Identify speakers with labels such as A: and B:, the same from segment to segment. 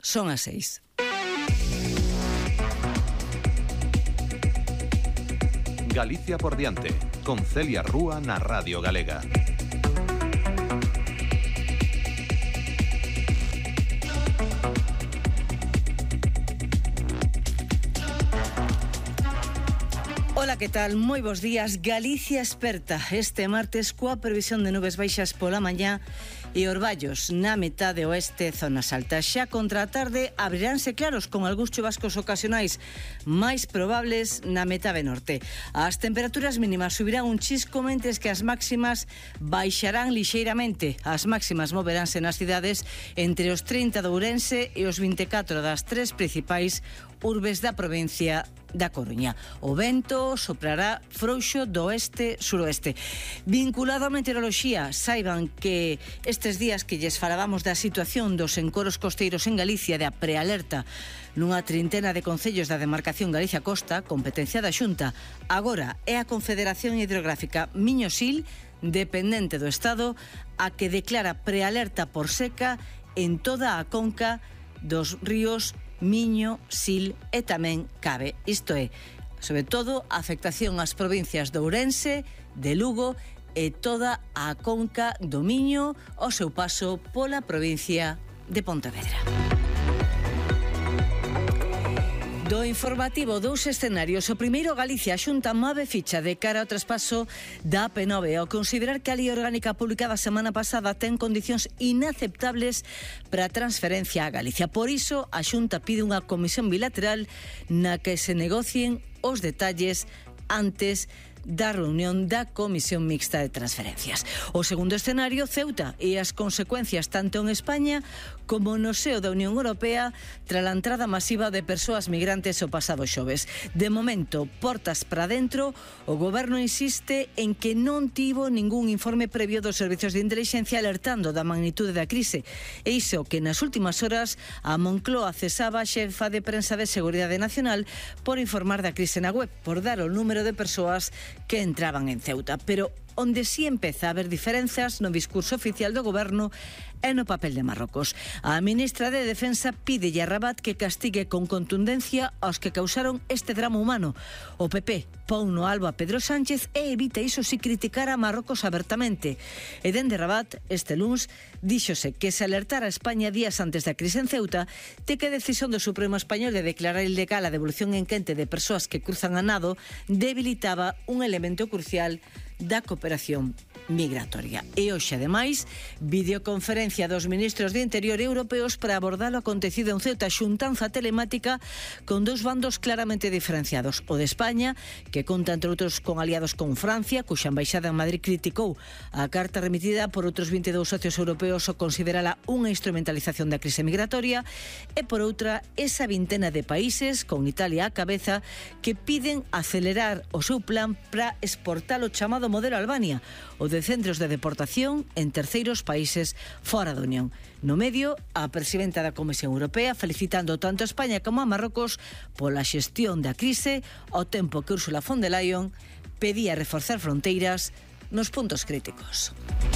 A: son as 6.
B: Galicia por diante, con Celia Rúa na Radio Galega.
A: Ola, que tal? Moi bons días. Galicia experta este martes coa previsión de nubes baixas pola mañá e orballos na metade oeste, zonas altas. Xa contra a tarde abriránse claros con algúns chubascos ocasionais máis probables na metade norte. As temperaturas mínimas subirán un chisco, mentres que as máximas baixarán lixeiramente. As máximas moveránse nas cidades entre os 30 de Ourense e os 24 das tres principais urbes da provincia da Coruña. O vento soprará frouxo do oeste-suroeste. Vinculado á meteoroloxía, saiban que estes días que lles falábamos da situación dos encoros costeiros en Galicia, de a prealerta nunha trintena de concellos da demarcación Galicia Costa, competencia da Xunta, agora é a Confederación Hidrográfica Miño-Sil, dependente do Estado, a que declara prealerta por seca en toda a conca dos ríos Miño, Sil e tamén Cabe. Isto é, sobre todo, a afectación ás provincias de Ourense, de Lugo e toda a conca do Miño ao seu paso pola provincia de Pontevedra. Do informativo, dous escenarios. O primeiro, Galicia, a Xunta move ficha de cara ao traspaso da AP9 ao considerar que a lei orgánica publicada a semana pasada ten condicións inaceptables para a transferencia a Galicia. Por iso, a Xunta pide unha comisión bilateral na que se negocien os detalles antes da reunión da Comisión Mixta de Transferencias. O segundo escenario, Ceuta e as consecuencias tanto en España como no seo da Unión Europea tras a entrada masiva de persoas migrantes o pasado xoves. De momento, portas para dentro, o Goberno insiste en que non tivo ningún informe previo dos servizos de intelixencia alertando da magnitude da crise. E iso que nas últimas horas a Moncloa cesaba a xefa de prensa de Seguridade Nacional por informar da crise na web, por dar o número de persoas que entraban en Ceuta, pero onde sí empeza a haber diferenzas no discurso oficial do Goberno e no papel de Marrocos. A ministra de Defensa pide a Rabat que castigue con contundencia aos que causaron este drama humano. O PP pon no albo a Pedro Sánchez e evita iso si criticar a Marrocos abertamente. E dende Rabat, este luns, díxose que se alertara a España días antes da crise en Ceuta de que a decisión do Supremo Español de declarar ilegal a devolución en quente de persoas que cruzan a nado debilitaba un elemento crucial da cooperación migratoria. E hoxe, ademais, videoconferencia dos ministros de Interior europeos para abordar o acontecido en Ceuta, xuntanza telemática con dous bandos claramente diferenciados. O de España, que conta, entre outros, con aliados con Francia, cuxa embaixada en Madrid criticou a carta remitida por outros 22 socios europeos o considerala unha instrumentalización da crise migratoria, e por outra, esa vintena de países, con Italia á cabeza, que piden acelerar o seu plan para exportar o chamado modelo Albania, o de centros de deportación en terceiros países fora da Unión. No medio, a presidenta da Comisión Europea felicitando tanto a España como a Marrocos pola xestión da crise, ao tempo que Ursula von der Leyen pedía reforzar fronteiras nos puntos críticos.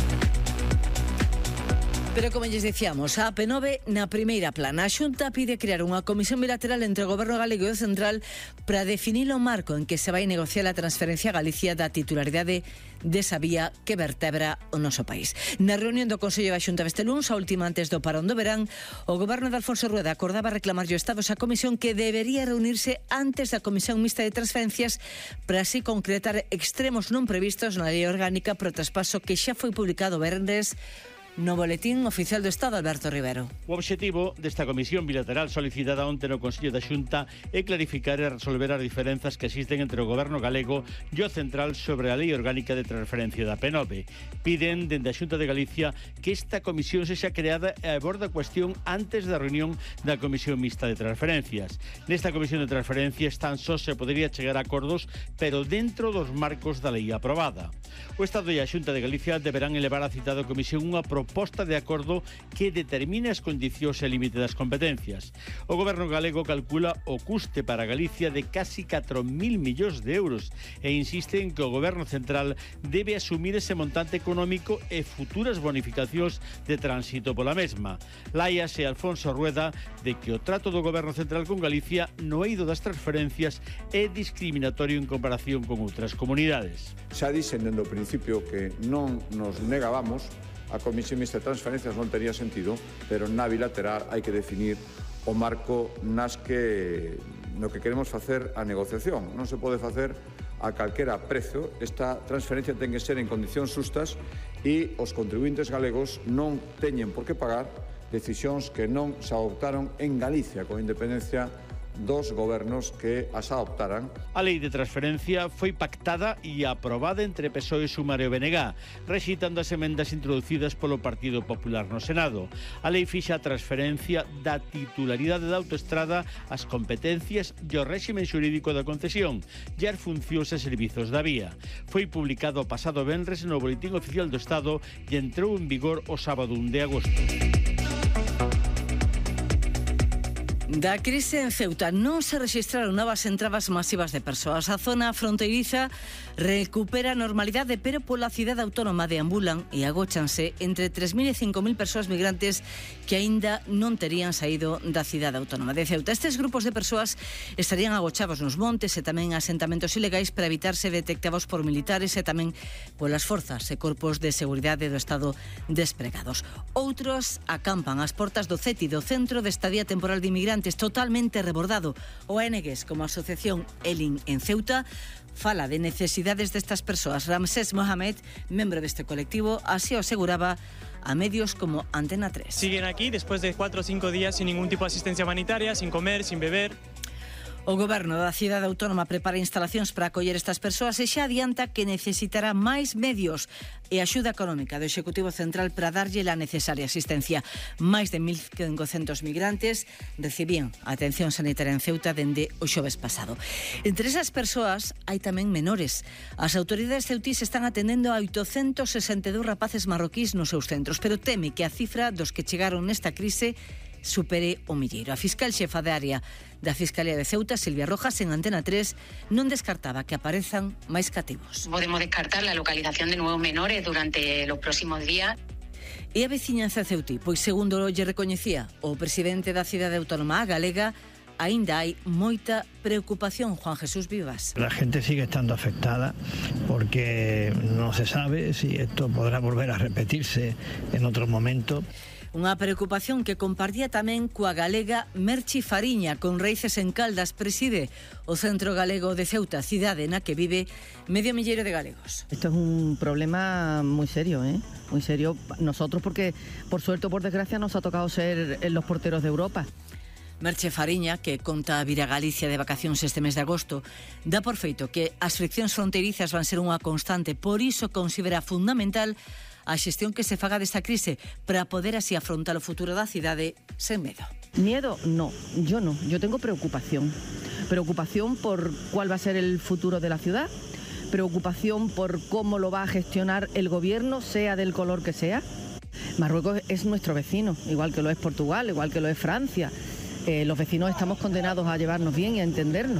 A: Pero, como lles dicíamos, a AP9 na primeira plana. A Xunta pide crear unha comisión bilateral entre o Goberno galego e o central para definir o marco en que se vai negociar a transferencia a Galicia da titularidade desa vía que vertebra o noso país. Na reunión do Consello da Xunta este luns, a última antes do parón do verán, o Goberno de Alfonso Rueda acordaba reclamar ao Estado esa comisión que debería reunirse antes da Comisión Mixta de Transferencias para así concretar extremos non previstos na lei orgánica para o traspaso que xa foi publicado o venres no Boletín Oficial do Estado. Alberto Rivero.
C: O obxectivo desta comisión bilateral solicitada onte no Consello da Xunta é clarificar e resolver as diferenzas que existen entre o Goberno galego e o central sobre a Lei Orgánica de Transferencia da AP9. Piden dende a Xunta de Galicia que esta comisión sexa creada e aborde a cuestión antes da reunión da Comisión Mixta de Transferencias. Nesta comisión de transferencias tan só se podería chegar a acordos, pero dentro dos marcos da lei aprobada. O Estado e a Xunta de Galicia deberán elevar a citada comisión unha proposta proposta de acordo que determina as condicións e límite das competencias. O goberno galego calcula o custe para Galicia de casi 4.000 millóns de euros e insiste en que o goberno central debe asumir ese montante económico e futuras bonificacións de tránsito pola mesma. Láiase Alfonso Rueda de que o trato do goberno central con Galicia no eido das transferencias é discriminatorio en comparación con outras comunidades.
D: Xa dixen dende o principio que non nos negábamos, a Comisión Mixta de Transferencias non tería sentido, pero na bilateral hai que definir o marco no que queremos facer a negociación. Non se pode facer a calquera prezo. Esta transferencia ten que ser en condicións justas e os contribuintes galegos non teñen por que pagar decisións que non se adoptaron en Galicia, con independencia dos gobernos que as adoptaran.
C: A lei de transferencia foi pactada e aprobada entre PSOE, Sumar e o BNG, rexeitando as emendas introducidas polo Partido Popular no Senado. A lei fixa a transferencia da titularidade da autoestrada, as competencias e o réxime xurídico da concesión e as funcións e servizos da vía. Foi publicado o pasado venres no Boletín Oficial do Estado e entrou en vigor o sábado 1 de agosto.
A: Da crise en Ceuta non se rexistraron novas entradas masivas de persoas. A zona fronteiriza recupera a normalidade, pero pola cidade autónoma deambulan e agóchanse entre 3.000 e 5.000 persoas migrantes que aínda non terían saído da cidade autónoma de Ceuta. Estes grupos de persoas estarían agochados nos montes e tamén asentamentos ilegais para evitar ser detectados por militares e tamén polas forzas e corpos de seguridade do Estado despregados. Outros acampan ás portas do CETI, do Centro de Estadía Temporal de Inmigrantes, totalmente rebordado. O ONGs, como a Asociación Elin en Ceuta, fala de necesidades destas persoas. Ramsés Mohamed, membro deste colectivo, así o aseguraba a medios como Antena 3.
E: Siguen aquí después de 4 o 5 días sin ningún tipo de asistencia humanitaria, sin comer, sin beber.
A: O goberno da cidade autónoma prepara instalacións para acoller estas persoas e xa adianta que necesitará máis medios e axuda económica do Executivo Central para darlle a necesaria asistencia. Máis de 1.500 migrantes recibían atención sanitaria en Ceuta dende o xoves pasado. Entre esas persoas hai tamén menores. As autoridades ceutís están atendendo a 862 rapaces marroquís nos seus centros, pero teme que a cifra dos que chegaron nesta crise supere o milleiro. A fiscal xefa de área da Fiscalía de Ceuta, Silvia Rojas, en Antena 3, non descartaba que aparezan máis cativos.
F: Podemos descartar la localización de nuevos menores durante los próximos días.
A: E a veciñanza ceutí, pois segundo lle recoñecía o presidente da cidade autónoma galega, aínda hai moita preocupación. Juan Jesús Vivas.
G: La gente sigue estando afectada porque no se sabe si esto podrá volver a repetirse en otro momento.
A: Unha preocupación que compartía tamén coa galega Merchi Fariña, con raíces en Caldas, preside o Centro Galego de Ceuta, cidade na que vive medio milleiro de galegos.
H: Esto es un problema muy serio, muy serio. Nosotros porque, por suerte o por desgracia, nos ha tocado ser los porteros de Europa.
A: Merche Fariña, que conta vir a Galicia de vacacións este mes de agosto, dá por feito que as friccións fronteirizas van ser unha constante, por iso considera fundamental a xestión que se faga desta crise para poder así afrontar o futuro da cidade sen medo.
H: Miedo, no, yo tengo preocupación. Preocupación por cuál va a ser el futuro de la ciudad, preocupación por cómo lo va a gestionar el gobierno, sea del color que sea. Marruecos es nuestro vecino, igual que lo es Portugal, igual que lo es Francia. Los vecinos estamos condenados a llevarnos bien y a entendernos.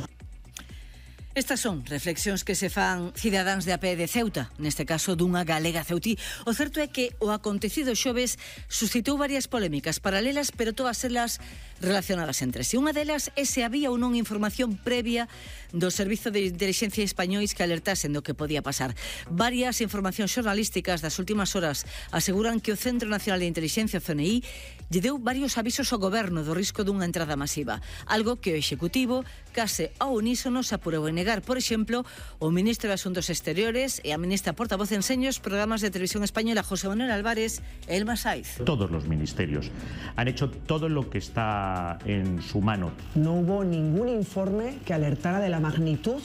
A: Estas son reflexións que se fan cidadáns de a pé de Ceuta, neste caso dunha galega ceutí. O certo é que o acontecido xoves suscitou varias polémicas paralelas, pero todas elas relacionadas entre si. Unha delas é se había ou non información previa do Servizo de Intelixencia españois que alertasen do que podía pasar. Varias informacións xornalísticas das últimas horas aseguran que o Centro Nacional de Intelixencia, o CNI, lle deu varios avisos ao goberno do risco dunha entrada masiva, algo que o Executivo case ao unísono se apurou en negar. Por exemplo, o ministro de Asuntos Exteriores e a ministra portavoz en seños programas de televisión española, José Manuel Álvarez e Elma Saiz.
I: Todos los ministerios han hecho todo lo que está en su mano.
J: No hubo ningún informe que alertara de la magnitud.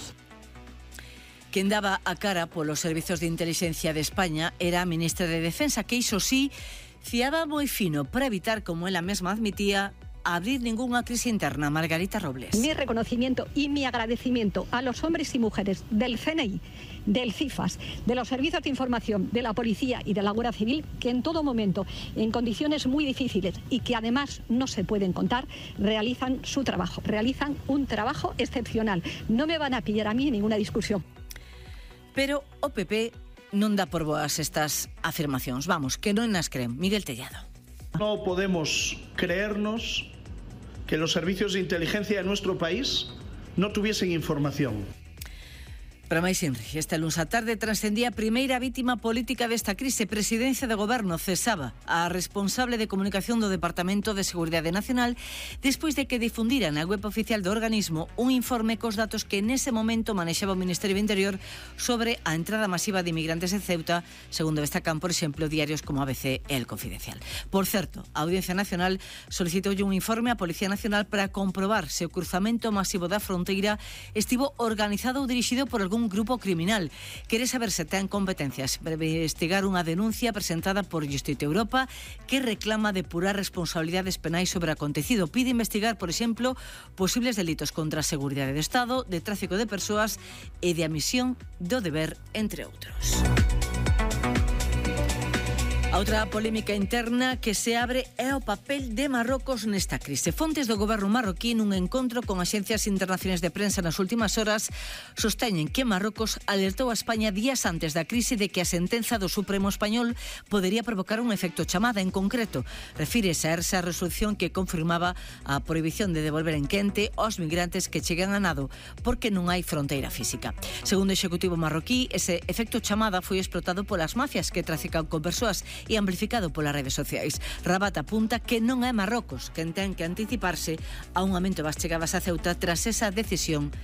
A: Quen daba a cara polos servizos de inteligencia de España era a ministra de Defensa, que iso sí fiaba moi fino para evitar, como ela mesma admitía, abrir ninguna crisis interna. Margarita Robles.
K: Mi reconocimiento y mi agradecimiento a los hombres y mujeres del CNI, del CIFAS, de los servicios de información, de la policía y de la Guardia Civil, que en todo momento, en condiciones muy difíciles y que además no se pueden contar, realizan su trabajo, realizan un trabajo excepcional. No me van a pillar a mí en ninguna discusión.
A: Pero o PP non dá por boas estas afirmacións. Vamos, que non nas creen. Miguel Tellado.
L: No podemos creernos que los servicios de inteligencia de nuestro país no tuviesen información.
A: Para máis Inri, este luns á tarde transcendía a primeira vítima política desta crise. Presidencia de Goberno cesaba a responsable de comunicación do Departamento de Seguridade Nacional despois de que difundira na web oficial do organismo un informe cos datos que nese momento manexaba o Ministerio do Interior sobre a entrada masiva de inmigrantes en Ceuta, segundo destacan, por exemplo, diarios como ABC e El Confidencial. Por certo, a Audiencia Nacional solicitoulle un informe á Policía Nacional para comprobar se o cruzamento masivo da fronteira estivo organizado ou dirixido por algún grupo criminal. Quere saber se ten competencias para investigar unha denuncia presentada por Justicia Europa que reclama depurar responsabilidades penais sobre o acontecido. Pide investigar, por exemplo, posibles delitos contra a seguridade do Estado, de tráfico de persoas e de omisión do deber, entre outros. A outra polémica interna que se abre é o papel de Marrocos nesta crise. Fontes do goberno marroquí nun encontro con axencias internacionais de prensa nas últimas horas sosteñen que Marrocos alertou a España días antes da crise de que a sentenza do Supremo Español podería provocar un efecto chamada. En concreto, refírese a esa resolución que confirmaba a prohibición de devolver en quente aos migrantes que chegan a nado porque non hai fronteira física. Segundo o Executivo marroquí, ese efecto chamada foi explotado polas mafias que trafican con persoas e amplificado polas redes sociais. Rabat apunta que non é Marrocos quen ten que anticiparse a un aumento das chegadas a Ceuta tras esa decisión